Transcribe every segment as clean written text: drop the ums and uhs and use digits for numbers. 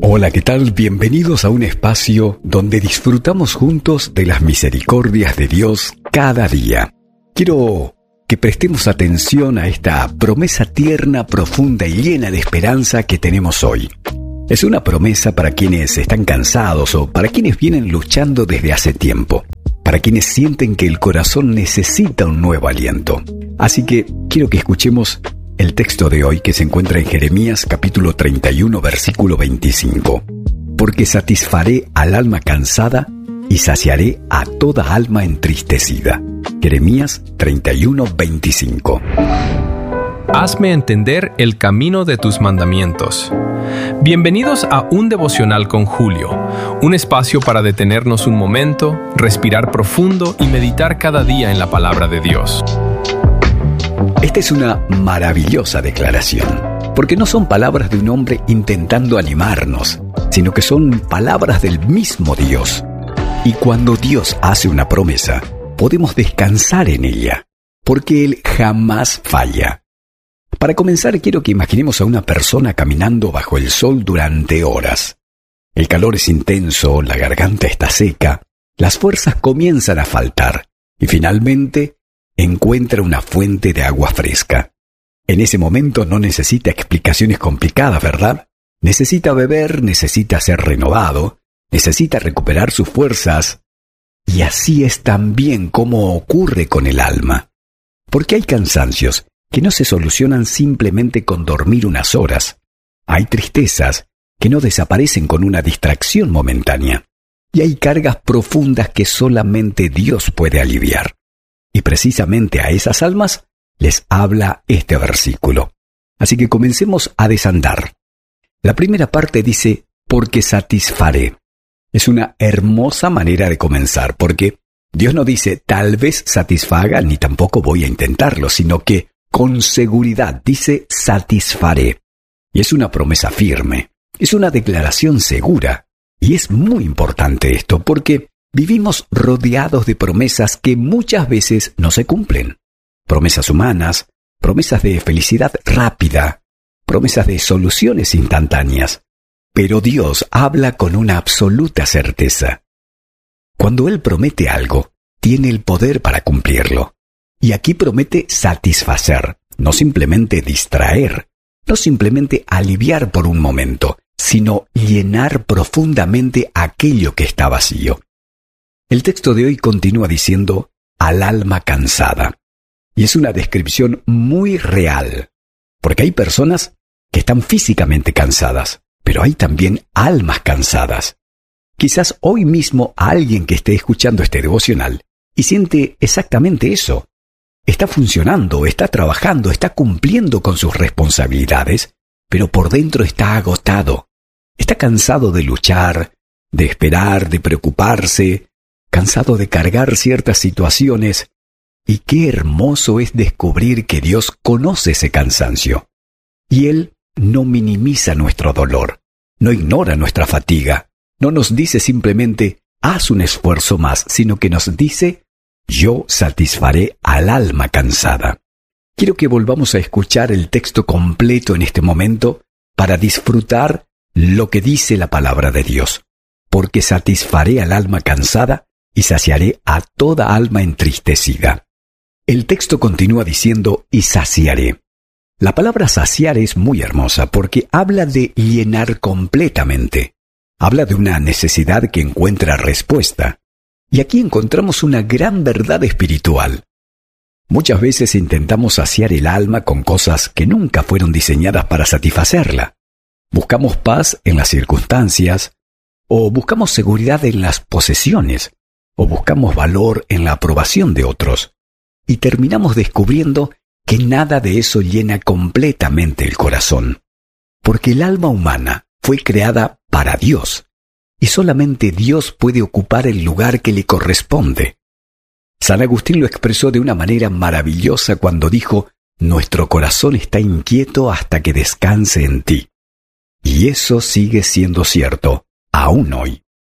Hola, ¿qué tal? Bienvenidos a un espacio donde disfrutamos juntos de las misericordias de Dios cada día. Quiero que prestemos atención a esta promesa tierna, profunda y llena de esperanza que tenemos hoy. Es una promesa para quienes están cansados o para quienes vienen luchando desde hace tiempo, para quienes sienten que el corazón necesita un nuevo aliento. Así que quiero que escuchemos el texto de hoy que se encuentra en Jeremías capítulo 31, versículo 25. Porque satisfaré al alma cansada y saciaré a toda alma entristecida. Jeremías 31, 25. Hazme entender el camino de tus mandamientos. Bienvenidos a Un Devocional con Julio, un espacio para detenernos un momento, respirar profundo y meditar cada día en la palabra de Dios. Esta es una maravillosa declaración, porque no son palabras de un hombre intentando animarnos, sino que son palabras del mismo Dios. Y cuando Dios hace una promesa, podemos descansar en ella, porque Él jamás falla. Para comenzar, quiero que imaginemos a una persona caminando bajo el sol durante horas. El calor es intenso, la garganta está seca, las fuerzas comienzan a faltar, y finalmente encuentra una fuente de agua fresca. En ese momento no necesita explicaciones complicadas, ¿verdad? Necesita beber, necesita ser renovado, necesita recuperar sus fuerzas. Y así es también como ocurre con el alma. Porque hay cansancios que no se solucionan simplemente con dormir unas horas. Hay tristezas que no desaparecen con una distracción momentánea. Y hay cargas profundas que solamente Dios puede aliviar. Y precisamente a esas almas les habla este versículo. Así que comencemos a desandar. La primera parte dice, porque satisfaré. Es una hermosa manera de comenzar, porque Dios no dice, tal vez satisfaga, ni tampoco voy a intentarlo, sino que con seguridad dice, satisfaré. Y es una promesa firme, es una declaración segura. Y es muy importante esto, porque vivimos rodeados de promesas que muchas veces no se cumplen. Promesas humanas, promesas de felicidad rápida, promesas de soluciones instantáneas. Pero Dios habla con una absoluta certeza. Cuando Él promete algo, tiene el poder para cumplirlo. Y aquí promete satisfacer, no simplemente distraer, no simplemente aliviar por un momento, sino llenar profundamente aquello que está vacío. El texto de hoy continúa diciendo, al alma cansada. Y es una descripción muy real, porque hay personas que están físicamente cansadas, pero hay también almas cansadas. Quizás hoy mismo alguien que esté escuchando este devocional y siente exactamente eso. Está funcionando, está trabajando, está cumpliendo con sus responsabilidades, pero por dentro está agotado. Está cansado de luchar, de esperar, de preocuparse, cansado de cargar ciertas situaciones. Y qué hermoso es descubrir que Dios conoce ese cansancio. Y Él no minimiza nuestro dolor, no ignora nuestra fatiga, no nos dice simplemente, haz un esfuerzo más, sino que nos dice, yo satisfaré al alma cansada. Quiero que volvamos a escuchar el texto completo en este momento para disfrutar lo que dice la palabra de Dios. Porque satisfaré al alma cansada y saciaré a toda alma entristecida. El texto continúa diciendo, y saciaré. La palabra saciar es muy hermosa porque habla de llenar completamente. Habla de una necesidad que encuentra respuesta. Y aquí encontramos una gran verdad espiritual. Muchas veces intentamos saciar el alma con cosas que nunca fueron diseñadas para satisfacerla. Buscamos paz en las circunstancias, o buscamos seguridad en las posesiones, o buscamos valor en la aprobación de otros, y terminamos descubriendo que nada de eso llena completamente el corazón, porque el alma humana fue creada para Dios, y solamente Dios puede ocupar el lugar que le corresponde. San Agustín lo expresó de una manera maravillosa cuando dijo, nuestro corazón está inquieto hasta que descanse en ti. Y eso sigue siendo cierto, aún hoy.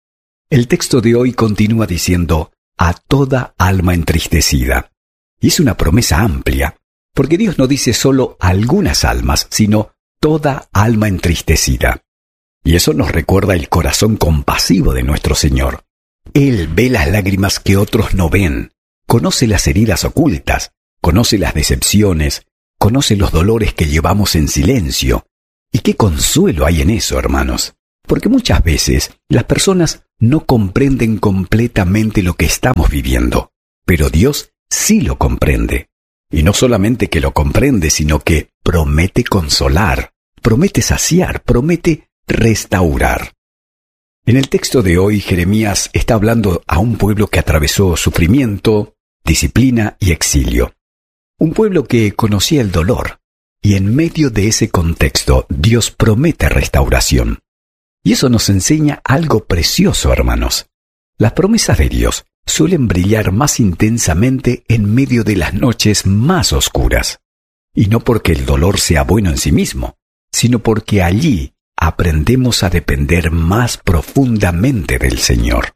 El texto de hoy continúa diciendo, a toda alma entristecida. Y es una promesa amplia, porque Dios no dice solo algunas almas, sino toda alma entristecida. Y eso nos recuerda el corazón compasivo de nuestro Señor. Él ve las lágrimas que otros no ven, conoce las heridas ocultas, conoce las decepciones, conoce los dolores que llevamos en silencio. Y qué consuelo hay en eso, hermanos. Porque muchas veces las personas no comprenden completamente lo que estamos viviendo, pero Dios sí lo comprende. Y no solamente que lo comprende, sino que promete consolar, promete saciar, promete restaurar. En el texto de hoy, Jeremías está hablando a un pueblo que atravesó sufrimiento, disciplina y exilio. Un pueblo que conocía el dolor, y en medio de ese contexto, Dios promete restauración. Y eso nos enseña algo precioso, hermanos. Las promesas de Dios suelen brillar más intensamente en medio de las noches más oscuras. Y no porque el dolor sea bueno en sí mismo, sino porque allí aprendemos a depender más profundamente del Señor.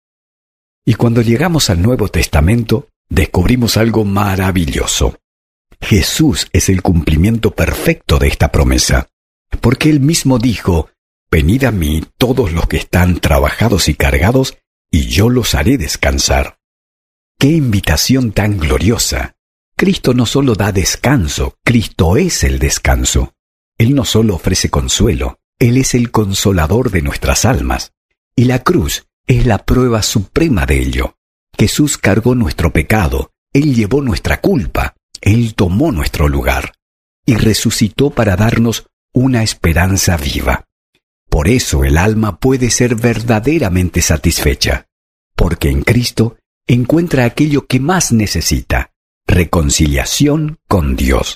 Y cuando llegamos al Nuevo Testamento, descubrimos algo maravilloso. Jesús es el cumplimiento perfecto de esta promesa, porque Él mismo dijo: «Venid a mí todos los que están trabajados y cargados, y yo los haré descansar». ¡Qué invitación tan gloriosa! Cristo no solo da descanso, Cristo es el descanso. Él no solo ofrece consuelo, Él es el consolador de nuestras almas. Y la cruz es la prueba suprema de ello. Jesús cargó nuestro pecado, Él llevó nuestra culpa, Él tomó nuestro lugar y resucitó para darnos una esperanza viva. Por eso el alma puede ser verdaderamente satisfecha, porque en Cristo encuentra aquello que más necesita: reconciliación con Dios.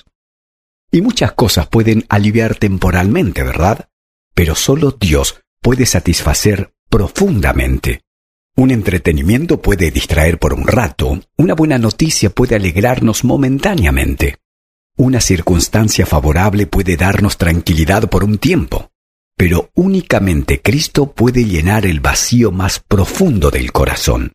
Y muchas cosas pueden aliviar temporalmente, ¿verdad? Pero solo Dios puede satisfacer profundamente. Un entretenimiento puede distraer por un rato, una buena noticia puede alegrarnos momentáneamente. Una circunstancia favorable puede darnos tranquilidad por un tiempo. Pero únicamente Cristo puede llenar el vacío más profundo del corazón.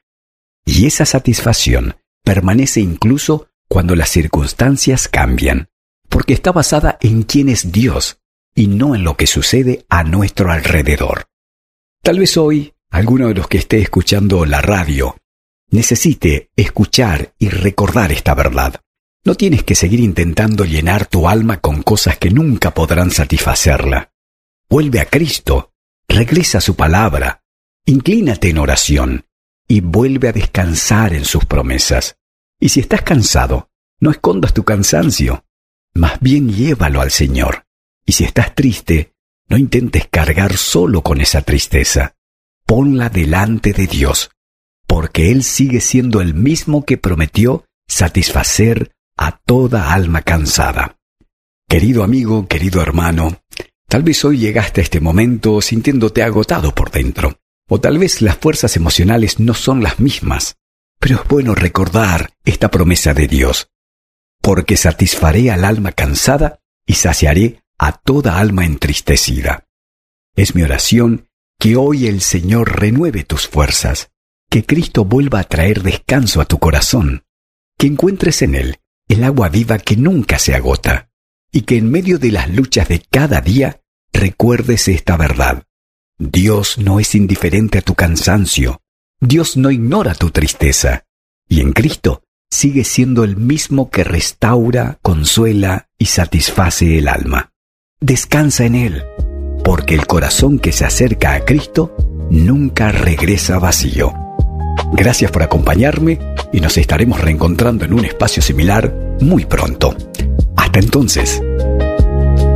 Y esa satisfacción permanece incluso cuando las circunstancias cambian, porque está basada en quién es Dios y no en lo que sucede a nuestro alrededor. Tal vez hoy alguno de los que esté escuchando la radio necesite escuchar y recordar esta verdad. No tienes que seguir intentando llenar tu alma con cosas que nunca podrán satisfacerla. Vuelve a Cristo, regresa a su palabra, inclínate en oración y vuelve a descansar en sus promesas. Y si estás cansado, no escondas tu cansancio, más bien llévalo al Señor. Y si estás triste, no intentes cargar solo con esa tristeza. Ponla delante de Dios, porque Él sigue siendo el mismo que prometió satisfacer a toda alma cansada. Querido amigo, querido hermano, tal vez hoy llegaste a este momento sintiéndote agotado por dentro, o tal vez las fuerzas emocionales no son las mismas, pero es bueno recordar esta promesa de Dios: porque satisfaré al alma cansada y saciaré a toda alma entristecida. Es mi oración que hoy el Señor renueve tus fuerzas, que Cristo vuelva a traer descanso a tu corazón, que encuentres en Él el agua viva que nunca se agota, y que en medio de las luchas de cada día recuerdes esta verdad: Dios no es indiferente a tu cansancio, Dios no ignora tu tristeza, y en Cristo sigue siendo el mismo que restaura, consuela y satisface el alma. Descansa en Él, porque el corazón que se acerca a Cristo nunca regresa vacío. Gracias por acompañarme y nos estaremos reencontrando en un espacio similar muy pronto. Hasta entonces.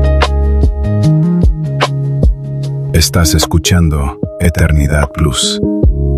Estás escuchando Eternidad Plus.